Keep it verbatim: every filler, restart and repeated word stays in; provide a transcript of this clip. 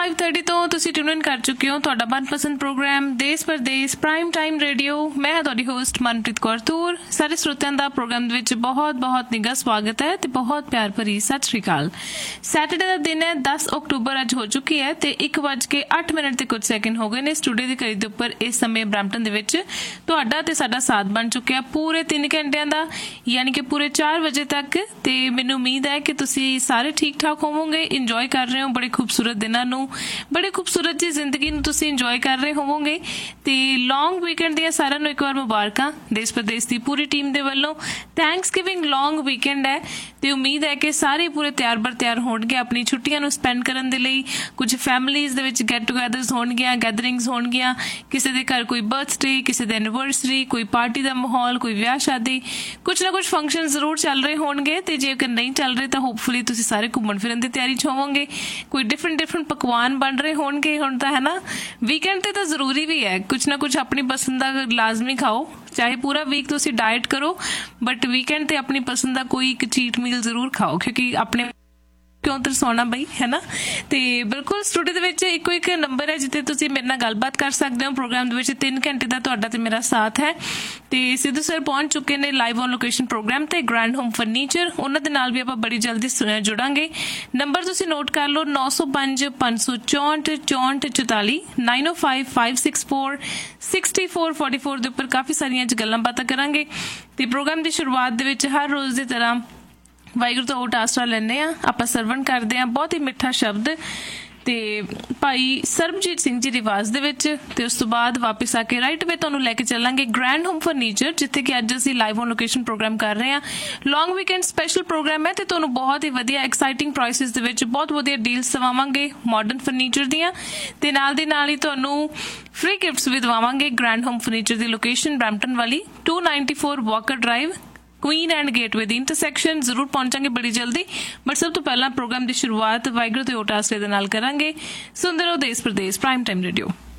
Five thirty तो तुसी tune in कर चुके हो तुहाडा मनपसंद प्रोग्राम देश परदेश प्राइम टाइम रेडियो। मैं हां तुहाडी होस्ट मनप्रीत कौर तूर। सारे श्रोतिਆਂ ਦਾ प्रोग्राम ਦੇ ਵਿੱਚ बहुत बहुत निघा स्वागत है ते बहुत प्यार भरी सत श्री अकाल। सैटरडे का दिन है दस अक्टूबर अज हो चुकी है ते एक बज के अठ मिनट ते कुछ सैकेंड हो गए ने स्टूडियो की घड़ी के उपर इस समय ब्रैम्पटन दे विच तुहाडा ते साडा साथ बन चुकिया पूरे तीन घंटिਆਂ ਦਾ यानी कि पूरे चार बजे तक। ते मैनूं उम्मीद है कि तुसी सारे ठीक ठाक होवोगे, इंजॉय कर रहे हो बड़े खूबसूरत दिनां नूं, बड़े खूबसूरत जी जिंदगी नूं तुसी इंजॉय कर रहे होवोगे। ते लॉन्ग वीकेंड दियां सारिआं नूं एक बार मुबारकां देश प्रदेश की पूरी टीम दे वल्लों। थैंक्स गिविंग लॉन्ग वीकेंड है ते उम्मीद है कि सारे पूरे तैयार बर तैयार होणगे अपनी छुट्टियां नूं स्पेंड करन दे लई। कुछ फैमिलीज़ दे विच गैट टूगैदर्स होणगीਆਂ, गैदरिंग्स होणगीਆਂ, किसी दे घर कोई बर्थडे, किसी दे एनिवर्सरी, कोई पार्टी दा माहौल, कोई विआह शादी, कुछ ना कुछ फंक्शन जरूर चल रहे होणगे। ते जेकर नहीं चल रहे तो होपफुली तुसीं सारे घूमण फिरन दी तैयारी च होवोगे। कोई डिफरेंट डिफरेंट पकवान बन रहे होणगे हुण तां, है ना। वीकेंड ते तो जरूरी भी है कुछ ना कुछ अपनी पसंद दा लाजमी खाओ, चाहे पूरा वीक तुसीं डाइट करो बट वीकेंड ते अपनी पसंद दा कोई एक चीट मील जरूर खाओ क्योंकि अपने क्यों तरसाउणा बई, है ना। तो बिल्कुल स्टूडियो दे विच इक्को एक नंबर है जिते तुसीं मेरे नाल गलबात कर सकते हो। प्रोग्राम दे विच तीन घंटे दा तुहाडा ते मेरा साथ है। तो सिद्धू सर पहुंच चुके ने लाइव ऑन लोकेशन प्रोग्राम ते ग्रैंड होम फर्नीचर, उन्हां दे नाल भी आपां बड़ी जल्दी जुड़ांगे। नंबर तुसीं नोट कर लो नौ सौ पंज पांच सौ चौंठ चौंठ चौताली नाइन ओ five five six four sixty four forty four के उपर काफ़ी सारियां गल्लां बातां करांगे। तो प्रोग्राम की शुरुआत दे विच हर रोज़ की तरह वाहिगुरू तो ओट आसरा लैंदे आ, आपां सरवण करदे आ बहुत ही मिठा शब्द ते भाई सरबजीत सिंह जी की आवाज़ दे विच। ते उस तो बाद वापस आके राइट वे तुहानूं लैके चलांगे ग्रैंड होम फर्नीचर जिथे कि अज असीं लाइव ऑन लोकेशन प्रोग्राम कर रहे हैं। लॉन्ग वीकेंड स्पैशल प्रोग्राम है ते तुहानूं बहुत ही वधिया एक्साइटिंग प्राइसिस दे विच बहुत वधिया डील्स दवावांगे मॉडर्न फर्नीचर दियां ते नाल दी नाल ही तुहानूं फ्री गिफ्ट्स भी दवावांगे। ग्रैंड होम फर्नीचर की लोकेशन ब्रैम्पटन वाली to ninety four walker drive queen and gateway the intersection जरूर पहुंचांगे बड़ी जल्दी। बट सब तो पहला प्रोग्राम की शुरुआत वाहिगुरू ते ओट आसरे दे नाल करांगे। सुनदे रहो देश प्रदेश प्राइम टाइम रेडियो।